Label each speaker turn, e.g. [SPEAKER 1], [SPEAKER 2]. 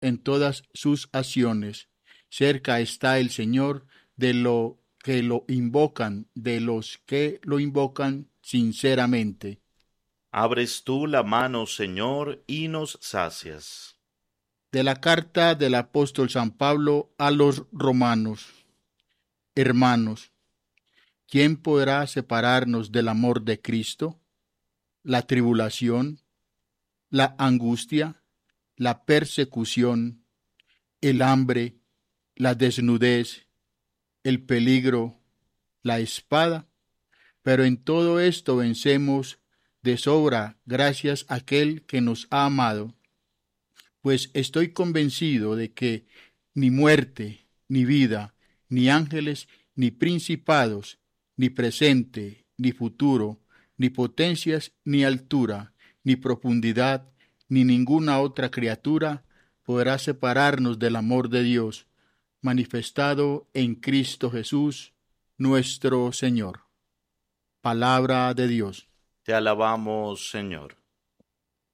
[SPEAKER 1] en todas sus acciones. Cerca está el Señor de los que lo invocan, de los que lo invocan sinceramente.
[SPEAKER 2] Abres tú la mano, Señor, y nos sacias.
[SPEAKER 1] De la carta del apóstol San Pablo a los romanos. Hermanos, ¿quién podrá separarnos del amor de Cristo? La tribulación, la angustia, la persecución, el hambre, la desnudez, el peligro, la espada. Pero en todo esto vencemos de sobra gracias a aquel que nos ha amado. Pues estoy convencido de que ni muerte, ni vida, ni ángeles, ni principados, ni presente, ni futuro, ni potencias, ni altura, ni profundidad, ni ninguna otra criatura podrá separarnos del amor de Dios, manifestado en Cristo Jesús, nuestro Señor. Palabra de Dios.
[SPEAKER 2] Te alabamos, Señor.